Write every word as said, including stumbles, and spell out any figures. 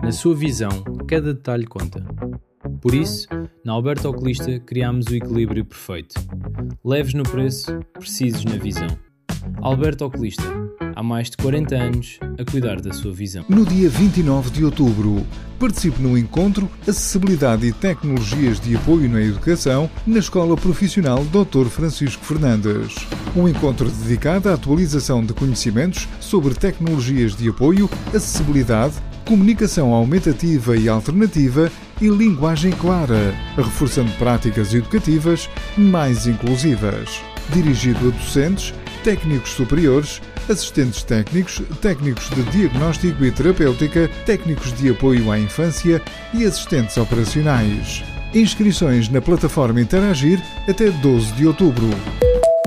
Na sua visão, cada detalhe conta. Por isso, na Alberto Oculista criámos o equilíbrio perfeito. Leves no preço, precisos na visão. Alberto Oculista, há mais de quarenta anos a cuidar da sua visão. No dia vinte e nove de outubro, participe no encontro Acessibilidade e Tecnologias de Apoio na Educação na Escola Profissional doutor Francisco Fernandes. Um encontro dedicado à atualização de conhecimentos sobre tecnologias de apoio, acessibilidade, comunicação aumentativa e alternativa e linguagem clara, reforçando práticas educativas mais inclusivas. Dirigido a docentes, técnicos superiores, assistentes técnicos, técnicos de diagnóstico e terapêutica, técnicos de apoio à infância e assistentes operacionais. Inscrições na plataforma Interagir até doze de outubro.